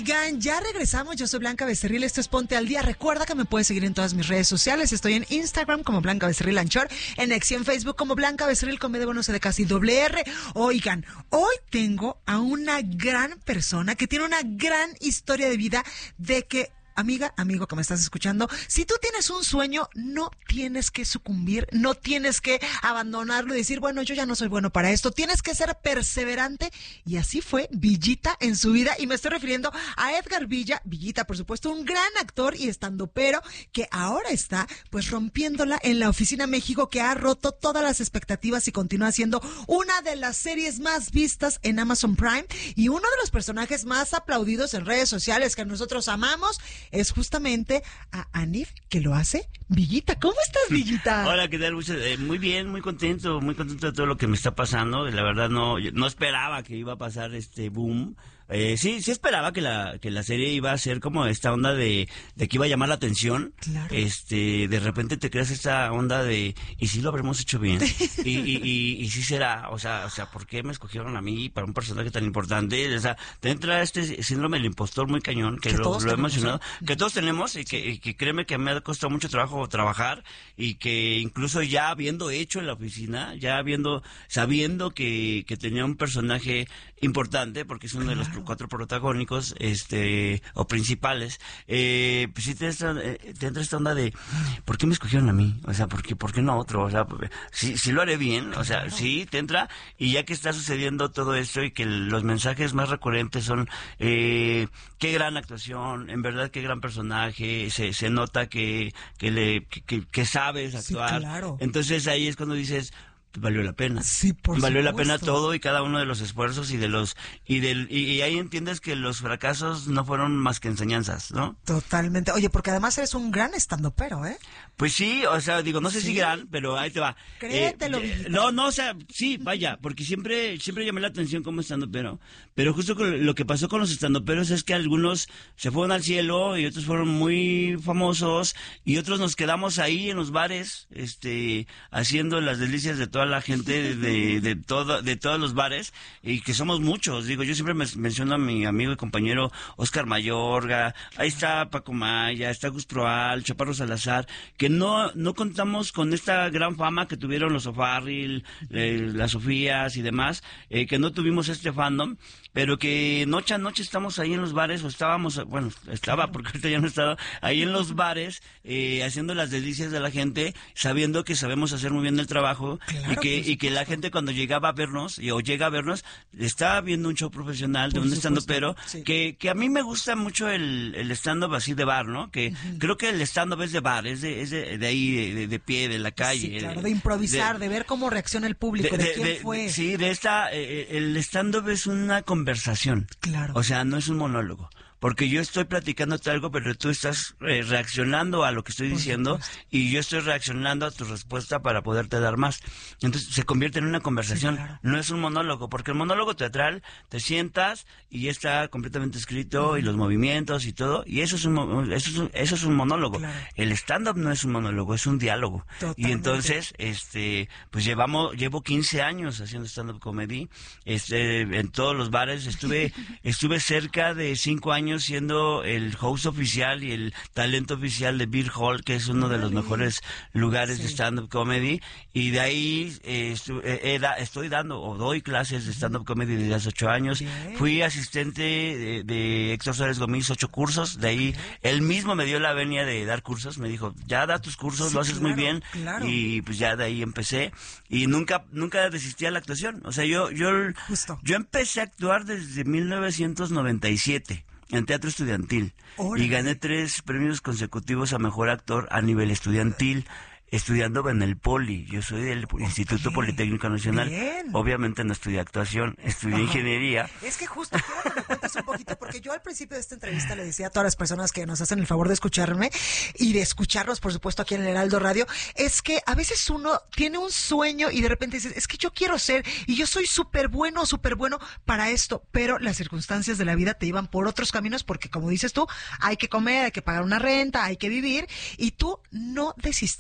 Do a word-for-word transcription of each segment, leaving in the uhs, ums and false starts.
Oigan, ya regresamos. Yo soy Blanca Becerril. Esto es Ponte al Día. Recuerda que me puedes seguir en todas mis redes sociales. Estoy en Instagram como Blanca Becerril Anchor, en X y en Facebook como Blanca Becerril con B de bueno, C de casi doble R. Oigan, hoy tengo a una gran persona que tiene una gran historia de vida de que... Amiga, amigo que me estás escuchando, si tú tienes un sueño, no tienes que sucumbir, no tienes que abandonarlo y decir, bueno, yo ya no soy bueno para esto. Tienes que ser perseverante, y así fue Villita en su vida, y me estoy refiriendo a Edgar Villa, Villita, por supuesto, un gran actor y estandopero que ahora está pues rompiéndola en La Oficina México, que ha roto todas las expectativas y continúa siendo una de las series más vistas en Amazon Prime, y uno de los personajes más aplaudidos en redes sociales que nosotros amamos es justamente a Anif, que lo hace Villita. ¿Cómo estás, Villita? Hola, ¿qué tal? Eh, muy bien, muy contento, muy contento de todo lo que me está pasando. La verdad no, no esperaba que iba a pasar este boom. Eh, sí, sí esperaba que la que la serie iba a ser como esta onda de, de que iba a llamar la atención. Claro. Este, de repente te creas esta onda de, ¿y si lo habremos hecho bien? y, y, y, y sí será, o sea, o sea, ¿por qué me escogieron a mí para un personaje tan importante? O sea, te entra este síndrome del impostor muy cañón, que, que lo, lo he mencionado, ¿eh? Que todos tenemos, y que, y que créeme que me ha costado mucho trabajo trabajar, y que incluso ya habiendo hecho en La Oficina, ya habiendo, sabiendo que, que tenía un personaje importante, porque es uno claro. de los cuatro protagónicos, este, o principales, eh, pues sí te entra, te entra esta onda de, ¿por qué me escogieron a mí? O sea, ¿por qué, por qué no a otro? O sea, sí, sí lo haré bien, o sea, sí te entra, y ya que está sucediendo todo esto y que los mensajes más recurrentes son, eh, qué gran actuación, en verdad qué gran personaje, se, se nota que, que le, que, que sabes actuar. Sí, claro. Entonces ahí es cuando dices, valió la pena. Sí, por valió supuesto. la pena todo y cada uno de los esfuerzos y de los y del y, y ahí entiendes que los fracasos no fueron más que enseñanzas, ¿no? Totalmente. Oye, porque además eres un gran estandopero, ¿eh? Pues sí, o sea, digo, no sé ¿Sí? si gran, pero ahí te va. Créetelo, eh, No, no, o sea, sí, vaya, porque siempre siempre llamé la atención como estandopero, pero justo con lo que pasó con los estandoperos es que algunos se fueron al cielo y otros fueron muy famosos y otros nos quedamos ahí en los bares, este, haciendo las delicias de toda la gente de, de, de todo, de todos los bares, y que somos muchos. Digo, yo siempre me menciono a mi amigo y compañero Oscar Mayorga, ahí está Paco Maya, está Gus Proal, Chaparro Salazar, que no, no contamos con esta gran fama que tuvieron los O'Farrill, eh, las Sofías y demás, eh, que no tuvimos este fandom, pero que noche a noche estamos ahí en los bares, o estábamos, bueno, estaba, porque ahorita ya no estaba, ahí en los bares, eh, haciendo las delicias de la gente, sabiendo que sabemos hacer muy bien el trabajo, claro, y que y que la gente cuando llegaba a vernos, y, o llega a vernos, estaba viendo un show profesional de por un stand-up, pero sí. que, que a mí me gusta mucho el, el stand-up así de bar, ¿no? Que uh-huh. creo que el stand-up es de bar, es de, es de, de ahí, de, de pie, de la calle. Sí, claro, de improvisar, de, de ver cómo reacciona el público, de, de quién de, fue. De, sí, de esta, eh, el stand-up es una conversación. Claro. O sea, no es un monólogo. Porque yo estoy platicándote algo, pero tú estás eh, reaccionando a lo que estoy Por diciendo supuesto. Y yo estoy reaccionando a tu respuesta para poderte dar más. Entonces se convierte en una conversación, sí, claro. No es un monólogo, porque el monólogo teatral te sientas y ya está completamente escrito uh-huh. y los movimientos y todo, y eso es un, eso es un, eso es un monólogo. Claro. El stand-up no es un monólogo, es un diálogo. Totalmente. Y entonces, este, pues llevamos, llevo quince años haciendo stand-up comedy, este, en todos los bares, estuve, estuve cerca de cinco años siendo el host oficial y el talento oficial de Beer Hall, que es uno de los mejores lugares sí. de stand-up comedy, y de ahí eh, estu- eh, da, estoy dando o doy clases de stand-up comedy desde hace ocho años. Bien. Fui asistente de, de Héctor Suárez Gómez, ocho cursos, de ahí él mismo me dio la venia de dar cursos, me dijo, ya da tus cursos, sí, lo haces claro, muy bien, claro. Y pues ya de ahí empecé, y nunca nunca desistí a la actuación, o sea, yo yo, yo empecé a actuar desde mil novecientos noventa y siete. En teatro estudiantil. Órale. Y gané tres premios consecutivos a mejor actor a nivel estudiantil, estudiando en el Poli. Yo soy del Instituto okay. Politécnico Nacional. Bien. Obviamente no estudié actuación, estudié Ajá. ingeniería. Es que justo quiero que me cuentes un poquito, porque yo al principio de esta entrevista le decía a todas las personas que nos hacen el favor de escucharme y de escucharnos, por supuesto, aquí en el Heraldo Radio, es que a veces uno tiene un sueño y de repente dices, es que yo quiero ser, y yo soy súper bueno, súper bueno para esto, pero las circunstancias de la vida te llevan por otros caminos, porque como dices tú, hay que comer, hay que pagar una renta, hay que vivir, y tú no desististe de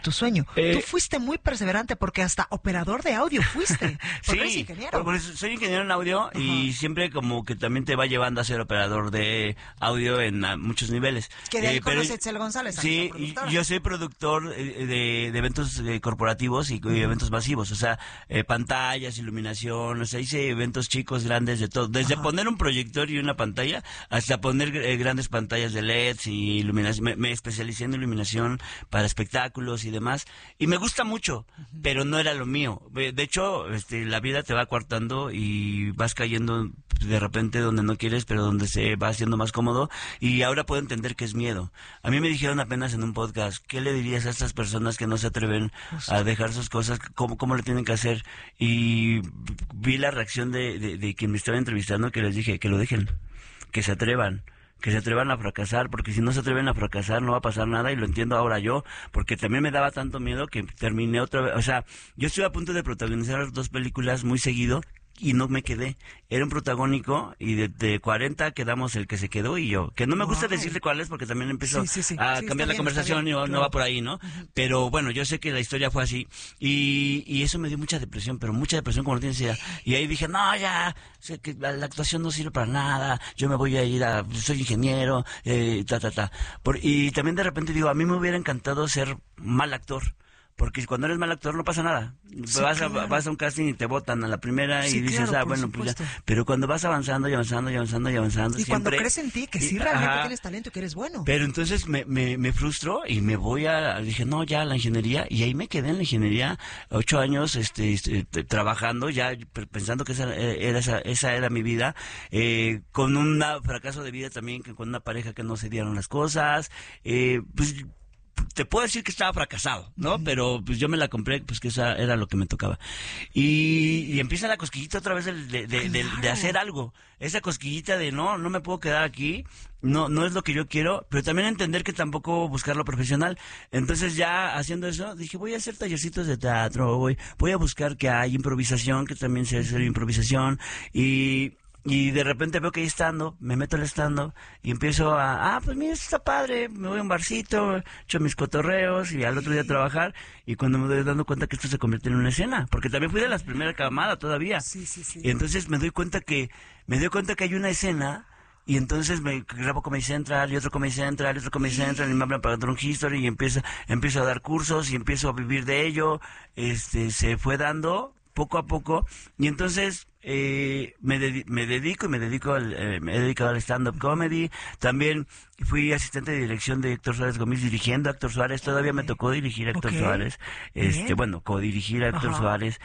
tu sueño. Eh, Tú fuiste muy perseverante porque hasta operador de audio fuiste. Porque eres sí, ingeniero. porque soy ingeniero en audio y Ajá. siempre como que también te va llevando a ser operador de audio en a, muchos niveles. Que de ahí Eh, pero- conoce a Itzel González. Sí, nuestra productora. yo soy productor eh, de, de eventos eh, corporativos y, y eventos masivos, o sea, eh, pantallas, iluminación, o sea, hice eventos chicos, grandes, de todo. Desde Ajá. poner un proyector y una pantalla hasta poner eh, grandes pantallas de L E Ds y iluminación. Me, me especialicé en iluminación para espectáculos y demás. Y me gusta mucho, pero no era lo mío. Eh, De hecho, este, la vida te va coartando y vas cayendo de repente donde no quieres, pero donde se va haciendo más cómodo. Y ahora puedo entender que es miedo. A mí me dijeron apenas en un podcast, ¿qué le dirías a estas personas que no se atreven a dejar sus cosas? ¿Cómo, cómo lo tienen que hacer? Y vi la reacción de, de, de quien me estaba entrevistando, que les dije que lo dejen, que se atrevan. Que se atrevan a fracasar, porque si no se atreven a fracasar no va a pasar nada, y lo entiendo ahora yo, porque también me daba tanto miedo que terminé otra vez. O sea, yo estuve a punto de protagonizar dos películas muy seguido y no me quedé. Era un protagónico y de, de cuarenta quedamos el que se quedó y yo. Que no me gusta Wow. decirle cuáles porque también empiezo Sí, sí, sí. a Sí, cambiar está la bien, conversación está bien, y no, claro. no va por ahí, ¿no? Pero bueno, yo sé que la historia fue así y, y eso me dio mucha depresión, pero mucha depresión como no tienes idea. Y ahí dije, no, ya, sé que la, la actuación no sirve para nada, yo me voy a ir a, soy ingeniero, eh, ta, ta, ta. Por, y también de repente digo, a mí me hubiera encantado ser mal actor. Porque cuando eres mal actor no pasa nada. Sí, vas, a, claro. vas a un casting y te votan a la primera Sí, y dices, claro, ah, por bueno, pues ya. supuesto. Pero cuando vas avanzando y avanzando y avanzando y avanzando, Y cuando siempre- crees en ti, que sí y- realmente ajá. tienes talento y que eres bueno. Pero entonces me, me, me frustró y me voy a, dije, no, ya, la ingeniería, y ahí me quedé en la ingeniería, ocho años este, este, t- trabajando, ya p- pensando que esa era, esa, esa era mi vida, eh, con un fracaso de vida también, que con una pareja que no se dieron las cosas, eh, pues te puedo decir que estaba fracasado, ¿no? Uh-huh. Pero pues yo me la compré, pues que esa era lo que me tocaba. Y, y empieza la cosquillita otra vez de, de, de, de, de hacer algo. Esa cosquillita de no, no me puedo quedar aquí, no, no es lo que yo quiero, pero también entender que tampoco buscar lo profesional. Entonces ya haciendo eso, dije, voy a hacer tallercitos de teatro, voy, voy a buscar que hay improvisación, que también sé hacer improvisación, y... Y de repente veo que ahí estando, me meto al estando y empiezo a, ah, pues mira, esto está padre, me voy a un barcito, echo mis cotorreos y al otro día a trabajar. Y cuando me doy dando cuenta que esto se convierte en una escena, porque también fui de las primeras camadas todavía. Sí, sí, sí. Y entonces me doy cuenta que, me doy cuenta que hay una escena. Y entonces me grabo Comedy Central y otro Comedy Central y otro Comedy Central y me hablan para Drunk History y empiezo, empiezo a dar cursos y empiezo a vivir de ello. Este, se fue dando poco a poco y entonces eh, me, dedi- me dedico y me dedico al, eh, me he dedicado al stand-up comedy. También fui asistente de dirección de Héctor Suárez Gómez dirigiendo a Héctor Suárez. Todavía me tocó dirigir a Héctor Ok. Suárez. Este, Bien. bueno, codirigir a Héctor Ajá. Suárez.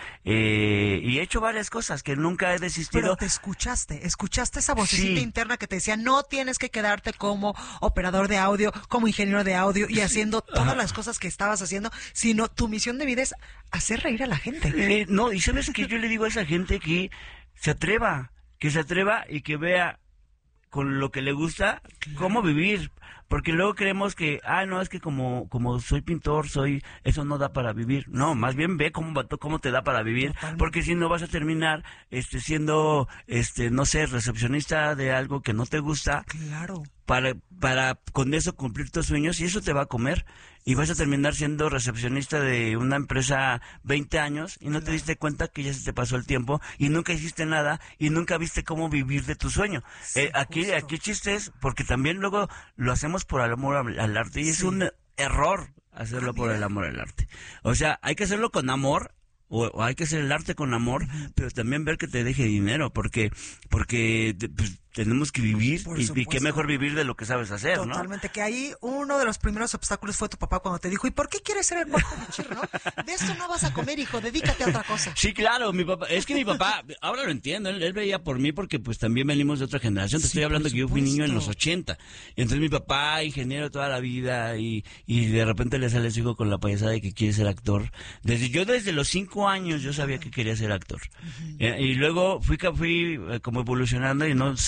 Eh, y he hecho varias cosas que nunca he desistido. Pero te escuchaste, escuchaste esa vocecita Sí. interna que te decía, no tienes que quedarte como operador de audio, como ingeniero de audio y haciendo todas las cosas que estabas haciendo, sino tu misión de vida es hacer reír a la gente. Eh, no, y sabes que yo le digo a esa gente que se atreva, que se atreva y que vea con lo que le gusta cómo vivir, porque luego creemos que, ah, no, es que como como soy pintor, soy eso no da para vivir. No, más bien ve cómo cómo te da para vivir, Totalmente. porque si no vas a terminar este siendo este no sé, recepcionista de algo que no te gusta. Claro. Para, para con eso cumplir tus sueños y eso te va a comer y vas a terminar siendo recepcionista de una empresa veinte años y no te diste cuenta que ya se te pasó el tiempo y nunca hiciste nada y nunca viste cómo vivir de tu sueño. Sí, eh, aquí, justo. aquí chiste es porque también luego lo hacemos por el amor al, al arte y es Sí. un error hacerlo Ah, por mira. el amor al arte. O sea, hay que hacerlo con amor. O, o hay que hacer el arte con amor, uh-huh. pero también ver que te deje dinero, porque porque pues, tenemos que vivir Por y, y supuesto. qué mejor vivir de lo que sabes hacer, ¿no? Totalmente, que ahí uno de los primeros obstáculos fue tu papá cuando te dijo, ¿y por qué quieres ser el cuarto Michir, no? De esto no vas a comer, hijo, dedícate a otra cosa. Sí, claro, mi papá, es que mi papá, ahora lo entiendo, él, él veía por mí porque pues también venimos de otra generación, te Sí, estoy hablando por que yo fui supuesto. niño en los ochenta, entonces mi papá, ingeniero toda la vida y, y de repente le sale su hijo con la payasada de que quiere ser actor. Desde yo desde los cinco años yo sabía que quería ser actor. Uh-huh. eh, y luego fui, fui eh, como evolucionando y no se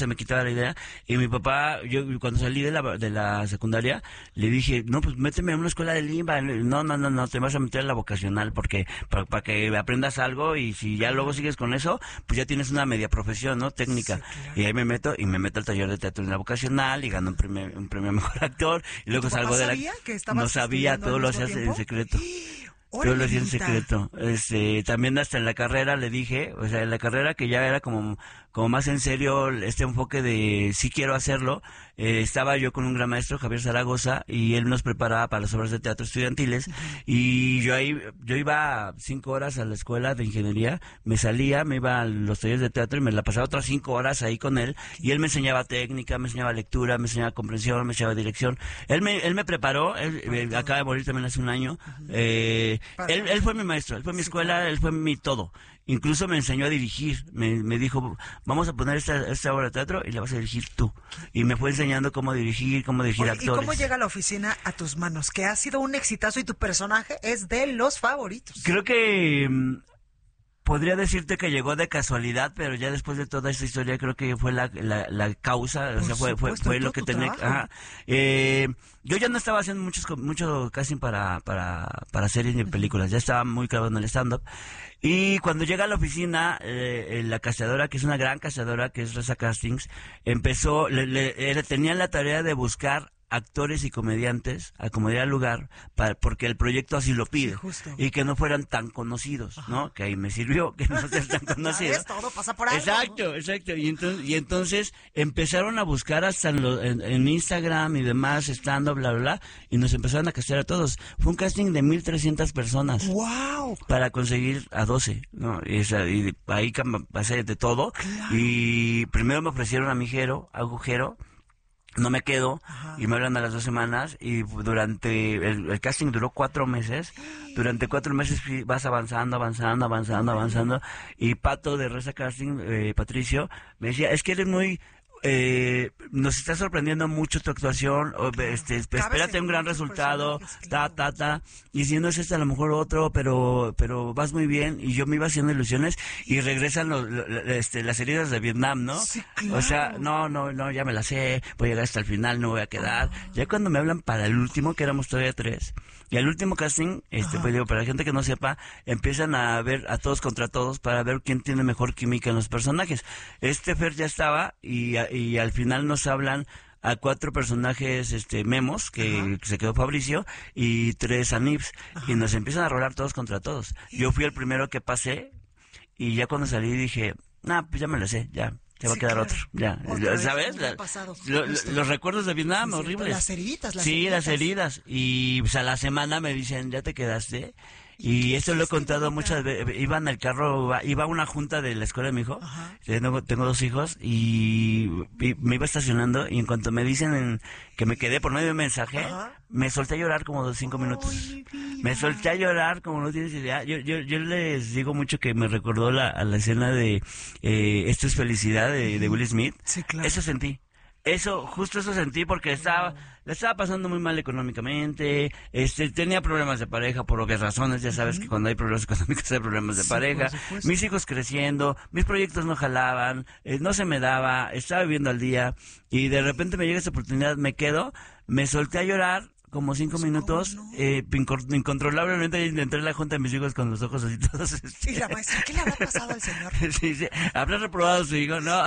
me quitaba la idea. Y mi papá, yo cuando salí de la, de la secundaria, le dije, no, pues méteme a una escuela de Limba. No, no, no, no, te vas a meter a la vocacional porque para, para que aprendas algo y si ya luego sigues con eso, pues ya tienes una media profesión, ¿no? Técnica. Sí, claro. Y ahí me meto y me meto al taller de teatro en la vocacional y gano un premio, un premio a mejor actor. Y luego salgo de la... Que no sabía, todo lo hacías en secreto. Todo lo hacía en secreto. Este, también hasta en la carrera le dije, o sea, en la carrera que ya era como, como más en serio este enfoque de sí quiero hacerlo, eh, estaba yo con un gran maestro, Javier Zaragoza, y él nos preparaba para las obras de teatro estudiantiles, uh-huh. y yo ahí, yo iba cinco horas a la escuela de ingeniería, me salía, me iba a los talleres de teatro y me la pasaba otras cinco horas ahí con él, y él me enseñaba técnica, me enseñaba lectura, me enseñaba comprensión, me enseñaba dirección. Él me, él me preparó, él, él acaba de morir también hace un año, uh-huh. eh, Él, él fue mi maestro, él fue mi escuela, él fue mi todo. Incluso me enseñó a dirigir, me, me dijo, vamos a poner esta, esta obra de teatro y la vas a dirigir tú. Y me fue enseñando cómo dirigir, cómo dirigir Oye, actores. ¿Y cómo llega la oficina a tus manos? Que ha sido un exitazo y tu personaje es de los favoritos. Creo que... podría decirte que llegó de casualidad, pero ya después de toda esta historia creo que fue la, la, la causa, Por o sea, fue, fue, fue lo que tenía. Ajá. Eh, yo ya no estaba haciendo muchos, mucho casting para, para, para series ni películas, ya estaba muy claro en el stand-up. Y cuando llega a la oficina, eh, la casteadora, que es una gran casteadora, que es Reza Castings, empezó, le, le, le tenían la tarea de buscar actores y comediantes, acomodar el lugar, para, porque el proyecto así lo pide, sí, y que no fueran tan conocidos, Ajá. ¿no? Que ahí me sirvió, que no sean tan conocidos. ¿Sabes? Todo pasa por algo. Exacto, exacto. Y entonces, y entonces empezaron a buscar hasta en, lo, en, en Instagram y demás, estando, bla, bla, bla, y nos empezaron a castear a todos. Fue un casting de mil trescientas personas. ¡Wow! Para conseguir a doce, ¿no? Y, esa, y ahí pasé de todo. Claro. Y primero me ofrecieron a mi Jero, agujero, no me quedo, Ajá. y me hablan a las dos semanas y durante el, el casting duró cuatro meses, durante cuatro meses vas avanzando, avanzando, avanzando, avanzando, y Pato de Reza Casting, eh, Patricio, me decía, es que eres muy... Eh, nos está sorprendiendo mucho tu actuación, o, este, espérate un gran resultado, ta, ta, ta, y si no es este a lo mejor otro, pero pero vas muy bien, y yo me iba haciendo ilusiones, y regresan los, los, este, las heridas de Vietnam, ¿no? Sí, claro. O sea, no, no, no, ya me las sé, voy a llegar hasta el final, no voy a quedar. Ah. Ya cuando me hablan para el último, que éramos todavía tres, y al último casting, este, Ajá. pues digo, para la gente que no sepa, empiezan a ver a todos contra todos para ver quién tiene mejor química en los personajes. Este Fer ya estaba, y y al final nos hablan a cuatro personajes este memos, que Ajá. se quedó Fabricio, y tres Anips, y nos empiezan a rolar todos contra todos. Yo fui el primero que pasé, y ya cuando salí dije, nah, pues ya me lo sé, ya. Se va sí, a quedar claro. otro, ya. Otra ¿Sabes? La, lo, lo, los recuerdos de Vietnam, sí, horribles. Las heridas, las Sí, heridas. las heridas. Y pues a la semana me dicen, ¿ya te quedaste? Y esto lo he contado muchas veces. Iba en el carro, iba a una junta de la escuela de mi hijo. Tengo, tengo dos hijos y, y me iba estacionando, y en cuanto me dicen en, que me quedé por medio de mensaje, Ajá. me solté a llorar como dos, cinco minutos. Me solté a llorar como no tienes idea. Yo, yo, yo les digo mucho que me recordó la, a la escena de eh, Esto es felicidad de, de Will Smith. Sí, claro. Eso sentí. Eso, justo eso sentí porque estaba, le estaba pasando muy mal económicamente, este, tenía problemas de pareja por obvias razones, ya sabes uh-huh. que cuando hay problemas económicos hay problemas de sí, pareja, mis hijos creciendo, mis proyectos no jalaban, eh, no se me daba, estaba viviendo al día, y de repente me llega esta oportunidad, me quedo, me solté a llorar, como cinco pues minutos, no? eh, incontrolablemente entré en la junta de mis hijos con los ojos así todos. Este... Y la maestra, ¿qué le habrá pasado al señor? sí, sí, habrá reprobado a su hijo, ¿no?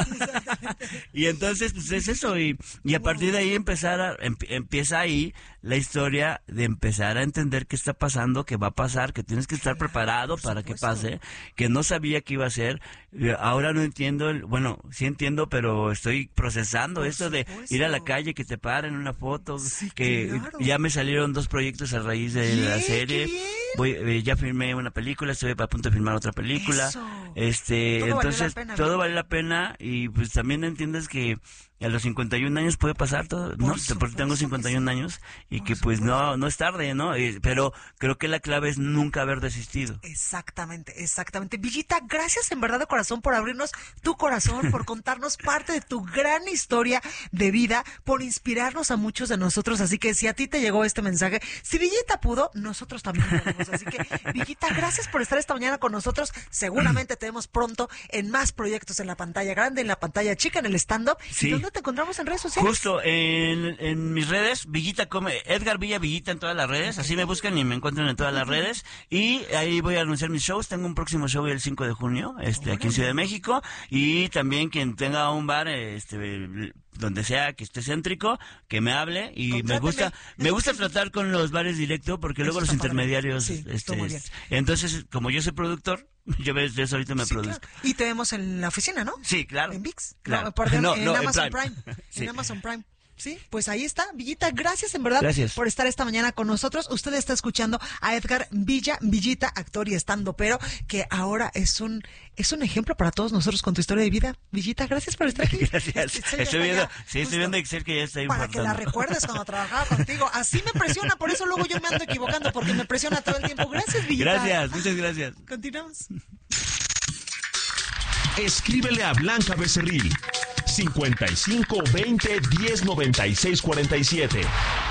Y entonces, pues es eso, y, y a partir de ahí empezar a, em, empieza ahí la historia de empezar a entender qué está pasando, qué va a pasar, que tienes que estar claro, preparado para que pase, que no sabía qué iba a ser, ahora no entiendo, el, bueno, sí entiendo, pero estoy procesando por esto supuesto. de ir a la calle, que te paren una foto, sí, que claro. ya me salieron dos proyectos a raíz de ¿Qué? la serie. Voy, eh, ya firmé una película, estoy a punto de firmar otra película. Eso. Este, todo entonces vale pena, todo vale la pena, y pues también entiendes que y a los cincuenta y un años puede pasar todo, ¿no? Porque tengo cincuenta y un años y que pues no no es tarde, ¿no? Eh, pero creo que la clave es nunca haber desistido. Exactamente, exactamente. Villita, gracias en verdad de corazón por abrirnos tu corazón, por contarnos parte de tu gran historia de vida, por inspirarnos a muchos de nosotros. Así que si a ti te llegó este mensaje, si Villita pudo, nosotros también podemos. Así que, Villita, gracias por estar esta mañana con nosotros. Seguramente te vemos pronto en más proyectos en la pantalla grande, en la pantalla chica, en el stand-up. Sí. ¿Y dónde te encontramos en redes sociales? Justo en, en mis redes, Villita come, Edgar Villa Villita en todas las redes, así me buscan y me encuentran en todas las redes. Y ahí voy a anunciar mis shows. Tengo un próximo show el cinco de junio, este, aquí en Ciudad de México. Y también quien tenga un bar, este, donde sea que esté céntrico, que me hable. Y Contráteme. me gusta, me gusta tratar con los bares directo, porque luego Eso los está padre. intermediarios, Sí, está este, muy bien. entonces, como yo soy productor, yo ves, de eso ahorita me Sí, produzco. claro. Y te vemos en la oficina, ¿no? Sí, claro. En ViX. Claro. No, perdón, No, en no, en Amazon Prime. Prime. Sí. En Amazon Prime. Sí, pues ahí está, Villita, gracias en verdad Gracias. por estar esta mañana con nosotros. Usted está escuchando a Edgar Villa, Villita, actor y estandopero, que ahora es un es un ejemplo para todos nosotros con tu historia de vida. Villita, gracias por estar aquí. Gracias. Excel Estoy ya viendo, está ya, sí, estoy justo, viendo Excel que ya está para que la importando. recuerdes cuando trabajaba contigo. Así me presiona, por eso luego yo me ando equivocando, porque me presiona todo el tiempo. Gracias, Villita. Gracias, muchas gracias. Continuamos. Escríbele a Blanca Becerril cincuenta y cinco veinte diez noventa y seis cuarenta y siete.